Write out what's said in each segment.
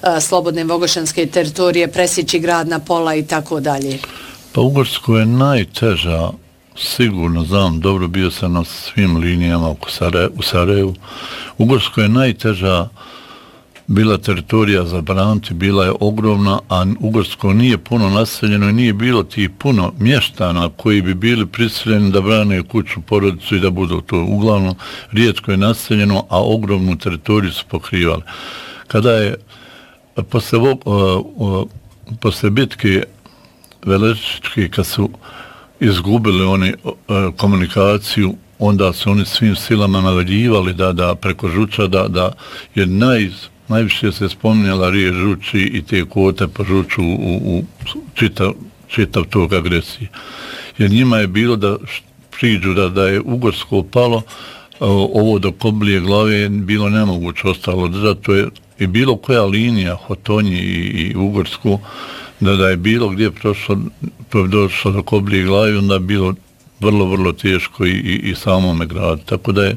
slobodne vogošćanske teritorije, presjeći grad na pola i tako dalje? Pa Ugorsko je najteža, sigurno znam, dobro bio sam na svim linijama u Sarajevu. Ugorsko je najteža bila teritorija za braniti, bila je ogromna, a Ugorsko nije puno naseljeno i nije bilo tih puno mještana koji bi bili prisiljeni da brane kuću, porodicu i da budu to. Uglavnom, rijetko je naseljeno, a ogromnu teritoriju su pokrivali. Kada je posle bitke Velečičke, kad su izgubili oni komunikaciju, onda su oni svim silama navaljivali da preko Žuča, da je najviše se spominjala riječ Žuči i te kvote po Žuču u čitav tog agresije. Jer njima je bilo da priđu da je Ugorsko palo, ovo do Koblije glave je bilo nemoguće ostalo držati. To je i bilo koja linija, Hotonji i Ugorsko, da je bilo gdje došlo do Koblije glave, onda je bilo vrlo, vrlo teško i samome gradu. Tako da je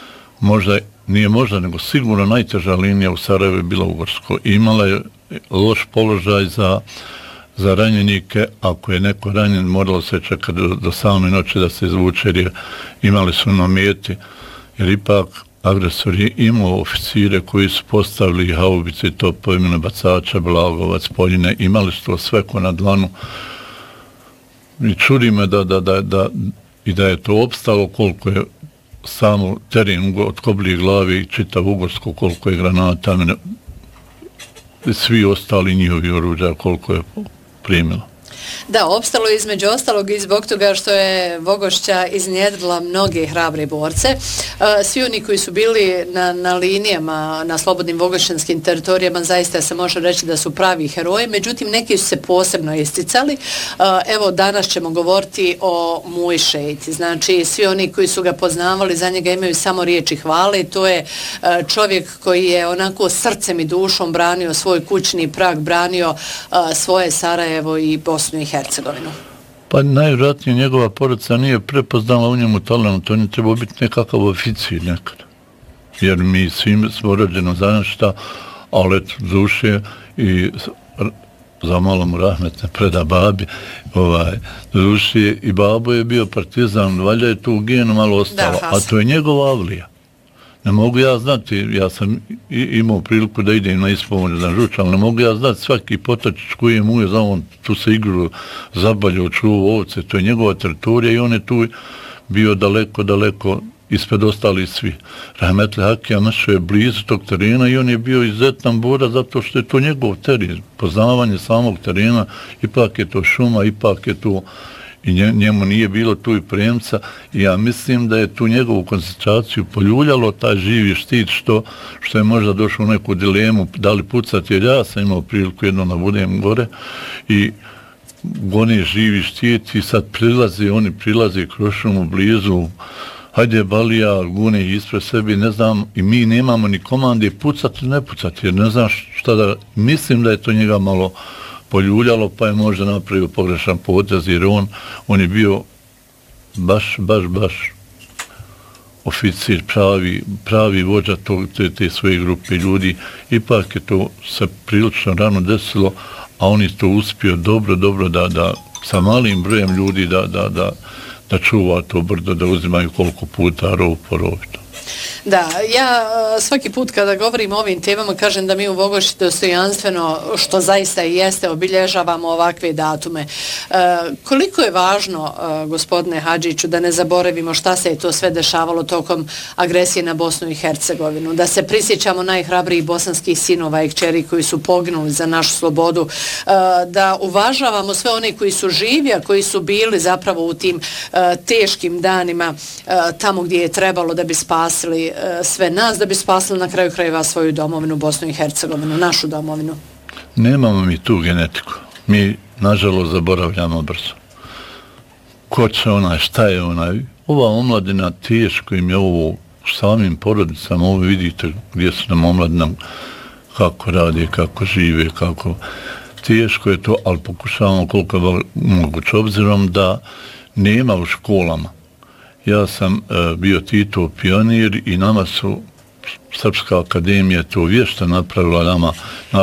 nije možda, nego sigurno najteža linija u Sarajevu je bila Ugorsko. Imala je loš položaj za ranjenike. Ako je neko ranjen, moralo se čekati do same noći da se izvuče, jer imali su na meti, jer ipak agresor je imao oficire koji su postavili haubice, topovine, bacača, Blagovac, Poljine, imali su to sve ko na dlanu. I čudi me da je to opstalo, koliko je samo teren od Koblije glave i čitav Ugorsko, koliko je granata, i svi ostali njihovi oruđa, koliko je primilo. Da, opstalo između ostalog i zbog toga što je Vogošća iznjedrila mnoge hrabre borce. Svi oni koji su bili na linijama, na slobodnim vogošćanskim teritorijama, zaista se može reći da su pravi heroji, međutim neki su se posebno isticali. Evo, danas ćemo govoriti o Muji Šeici. Znači, svi oni koji su ga poznavali, za njega imaju samo riječi hvale. To je čovjek koji je onako srcem i dušom branio svoj kućni prag, branio svoje Sarajevo i Bosnu i Hercegovinu. Pa najvjerojatnije njegova porodica nije prepoznala u njemu talent, on je trebao biti nekakav oficir nekad. Jer mi svim smo rođeno zanašta, ali eto, duše i za malo mu rahmetne preda babi, duše i babo je bio partizan, valjda je tu u genu malo ostalo, a to je njegova avlija. Ne mogu ja znati, ja sam imao priliku da idem na ispomoć na Žuč, ali ne mogu ja znati svaki potačić koji je Muje, za on tu se igru zabaljao, čuvao ovce, to je njegova teritorija i on je tu bio daleko ispred ostali svi. Rahmetli Hakija našao je blizu tog terena i on je bio izuzetan borac zato što je to njegov teren. Poznavanje samog terena, ipak je to šuma, ipak je to i njemu nije bilo tu i premca i ja mislim da je tu njegovu koncentraciju poljuljalo taj živi štit što je možda došlo u neku dilemu da li pucati, jer ja sam imao priliku jednom da budem gore i goni živi štit i sad oni prilaze kroz šumu blizu, hajde balija, gune ispred sebi, ne znam, i mi nemamo ni komande pucati ili ne pucati, jer ne znam šta da, mislim da je to njega malo poljuljalo, pa je možda napravio pogrešan potez, jer on je bio baš oficir, pravi vođa te svoje grupe ljudi. Ipak je to se prilično rano desilo, a on je to uspio dobro da sa malim brojem ljudi da čuva to brdo, da uzimaju koliko puta rov po rov. Da, ja svaki put kada govorim o ovim temama kažem da mi u Vogošći dostojanstveno, što zaista i jeste, obilježavamo ovakve datume. Koliko je važno, gospodine Hadžiću, da ne zaboravimo šta se je to sve dešavalo tokom agresije na Bosnu i Hercegovinu, da se prisjećamo najhrabrijih bosanskih sinova i kćeri koji su poginuli za našu slobodu, da uvažavamo sve one koji su živi, a koji su bili zapravo u tim teškim danima tamo gdje je trebalo da bi spasili sve nas, da bi spasili na kraju krajeva svoju domovinu, Bosnu i Hercegovinu, našu domovinu. Nemamo mi tu genetiku. Mi, nažalost, zaboravljamo brzo. Ko će onaj, šta je onaj? Ova omladina, teško im je ovo samim porodicama, ovo vidite gdje su nam omladina, kako rade, kako žive, kako teško je to, ali pokušavamo koliko je moguće, obzirom da nema u školama. Ja sam bio Tito pionir i nama su Srpska akademija to vješta napravila nama